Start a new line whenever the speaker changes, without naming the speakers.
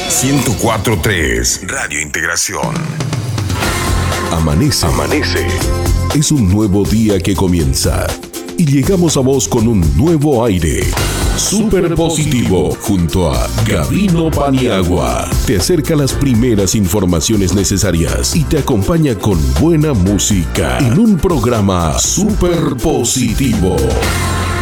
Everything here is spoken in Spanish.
104.3 Radio Integración.
Amanece. Es un nuevo día que comienza. Y llegamos a vos con un nuevo aire. Super positivo, junto a Gabino Paniagua. Te acerca las primeras informaciones necesarias y te acompaña con buena música en un programa super positivo.